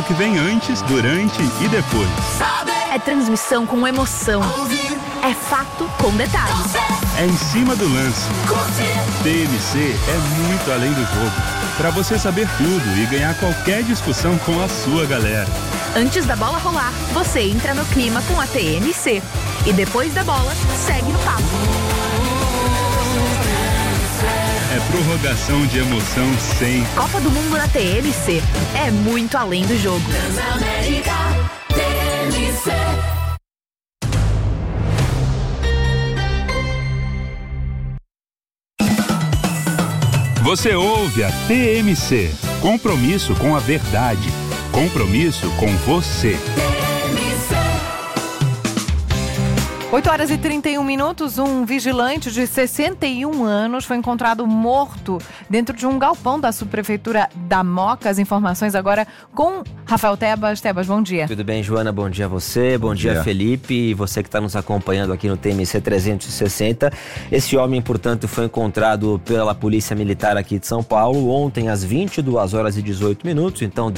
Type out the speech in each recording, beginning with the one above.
que vem antes, durante e depois. É transmissão com emoção. É fato com detalhes. É em cima do lance. TMC é muito além do jogo. Para você saber tudo e ganhar qualquer discussão com a sua galera. Antes da bola rolar, você entra no clima com a TMC. E depois da bola, segue no papo. É prorrogação de emoção sem. Copa do Mundo na TMC. É muito além do jogo. Transamérica TMC. Você ouve a TMC. Compromisso com a verdade. Compromisso com você. 8h31, um vigilante de 61 anos foi encontrado morto dentro de um galpão da subprefeitura da Moca. As informações agora com Rafael Tebas. Tebas, bom dia. Tudo bem, Joana? Bom dia a você, bom dia Felipe e você que está nos acompanhando aqui no TMC 360. Esse homem, portanto, foi encontrado pela Polícia Militar aqui de São Paulo ontem às 22h18, então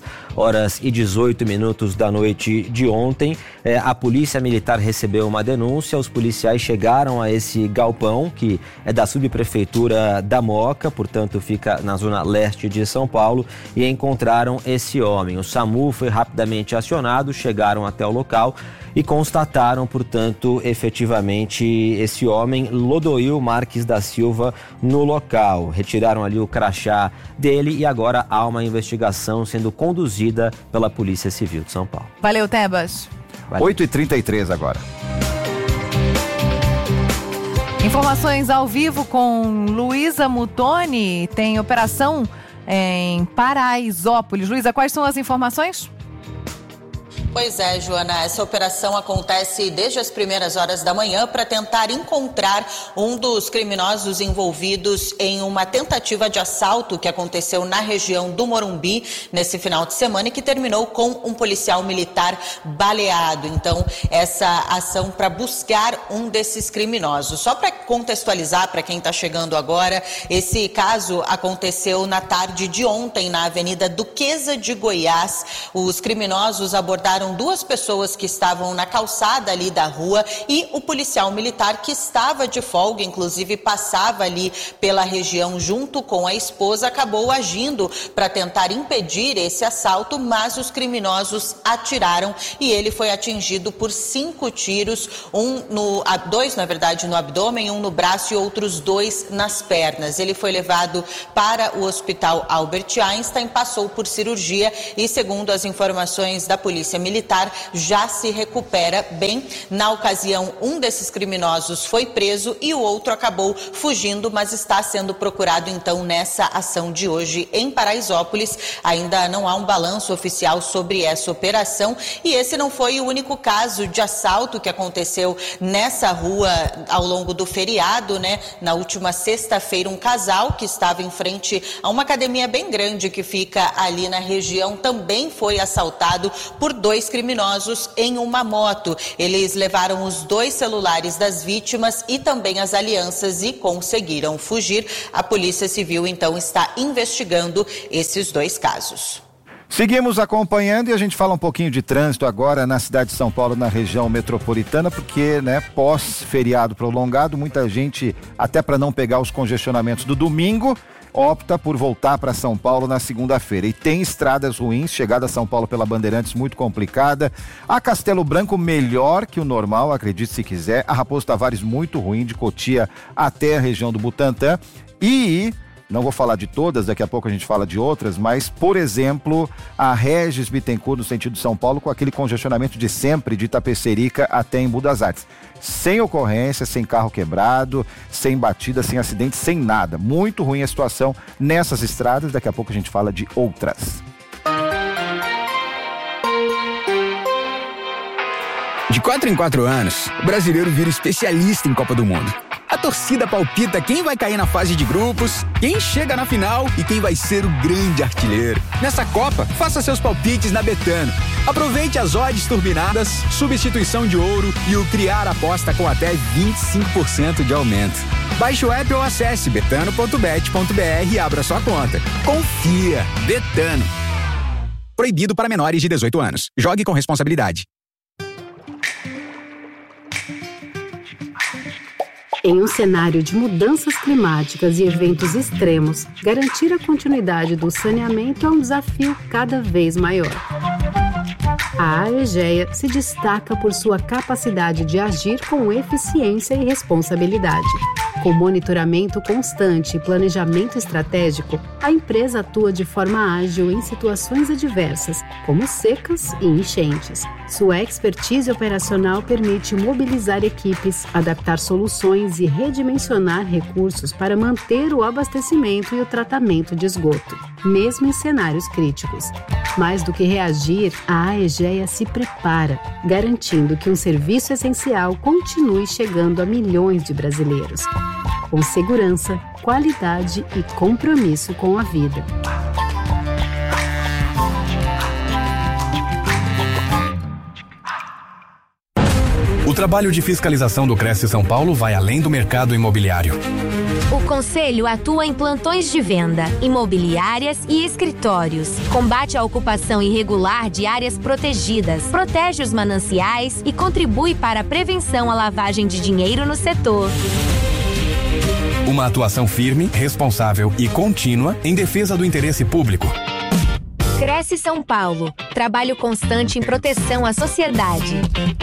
10h18 da noite de ontem. A Polícia Militar recebeu uma denúncia, os policiais chegaram a esse galpão, que é da subprefeitura da Moca, portanto fica na zona leste de São Paulo, e encontraram esse homem. O SAMU foi rapidamente acionado, chegaram até o local e constataram, portanto, efetivamente esse homem, Lodoil Marques da Silva, no local. Retiraram ali o crachá dele e agora há uma investigação sendo conduzida pela Polícia Civil de São Paulo. Valeu, Tebas. 8h33 agora. Informações ao vivo com Luísa Mutoni. Tem operação em Paraisópolis. Luísa, quais são as informações? Pois é, Joana, essa operação acontece desde as primeiras horas da manhã para tentar encontrar um dos criminosos envolvidos em uma tentativa de assalto que aconteceu na região do Morumbi nesse final de semana e que terminou com um policial militar baleado. Então, essa ação para buscar um desses criminosos. Só para contextualizar para quem está chegando agora, esse caso aconteceu na tarde de ontem na Avenida Duquesa de Goiás. Os criminosos abordaram duas pessoas que estavam na calçada ali da rua e o policial militar que estava de folga, inclusive passava ali pela região junto com a esposa, acabou agindo para tentar impedir esse assalto, mas os criminosos atiraram e ele foi atingido por 5 tiros, dois no abdômen, um no braço e outros 2 nas pernas. Ele foi levado para o Hospital Albert Einstein, passou por cirurgia e, segundo as informações da Polícia Militar, já se recupera bem. Na ocasião, um desses criminosos foi preso e o outro acabou fugindo, mas está sendo procurado então nessa ação de hoje em Paraisópolis. Ainda não há um balanço oficial sobre essa operação e esse não foi o único caso de assalto que aconteceu nessa rua ao longo do feriado, né? Na última sexta-feira, um casal que estava em frente a uma academia bem grande que fica ali na região também foi assaltado por 2 criminosos em uma moto. Eles levaram os 2 celulares das vítimas e também as alianças e conseguiram fugir. A Polícia Civil, então, está investigando esses 2 casos. Seguimos acompanhando e a gente fala um pouquinho de trânsito agora na cidade de São Paulo, na região metropolitana, porque, pós-feriado prolongado, muita gente, até para não pegar os congestionamentos do domingo, opta por voltar para São Paulo na segunda-feira. E tem estradas ruins, chegada a São Paulo pela Bandeirantes muito complicada. A Castelo Branco melhor que o normal, acredite se quiser. A Raposo Tavares muito ruim, de Cotia até a região do Butantã. E não vou falar de todas, daqui a pouco a gente fala de outras, mas, por exemplo, a Regis Bittencourt no sentido de São Paulo, com aquele congestionamento de sempre, de Itapecerica até Embu das Artes. Sem ocorrência, sem carro quebrado, sem batida, sem acidente, sem nada. Muito ruim a situação nessas estradas, daqui a pouco a gente fala de outras. De 4 em 4 anos, o brasileiro vira especialista em Copa do Mundo. A torcida palpita quem vai cair na fase de grupos, quem chega na final e quem vai ser o grande artilheiro. Nessa Copa, faça seus palpites na Betano. Aproveite as odds turbinadas, substituição de ouro e o criar aposta com até 25% de aumento. Baixe o app ou acesse betano.bet.br e abra sua conta. Confia, Betano. Proibido para menores de 18 anos. Jogue com responsabilidade. Em um cenário de mudanças climáticas e eventos extremos, garantir a continuidade do saneamento é um desafio cada vez maior. A Aegea se destaca por sua capacidade de agir com eficiência e responsabilidade. Com monitoramento constante e planejamento estratégico, a empresa atua de forma ágil em situações adversas, como secas e enchentes. Sua expertise operacional permite mobilizar equipes, adaptar soluções e redimensionar recursos para manter o abastecimento e o tratamento de esgoto, mesmo em cenários críticos. Mais do que reagir, a Aegea se prepara, garantindo que um serviço essencial continue chegando a milhões de brasileiros. Com segurança, qualidade e compromisso com a vida. O trabalho de fiscalização do Cresce São Paulo vai além do mercado imobiliário. O Conselho atua em plantões de venda, imobiliárias e escritórios. Combate a ocupação irregular de áreas protegidas, protege os mananciais e contribui para a prevenção à lavagem de dinheiro no setor. Uma atuação firme, responsável e contínua em defesa do interesse público. Cresce São Paulo. Trabalho constante em proteção à sociedade.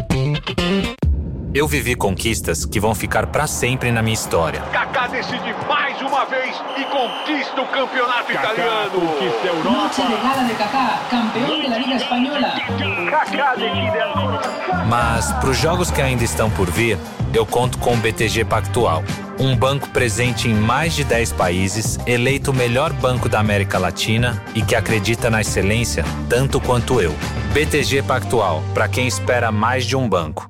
Eu vivi conquistas que vão ficar para sempre na minha história. Kaká decide mais uma vez e conquista o campeonato italiano. Conquista a Europa. Noche de gala de Kaká, campeão da Liga Espanhola. Kaká decide. Mas para os jogos que ainda estão por vir, eu conto com o BTG Pactual, um banco presente em mais de 10 países, eleito o melhor banco da América Latina e que acredita na excelência tanto quanto eu. BTG Pactual, para quem espera mais de um banco.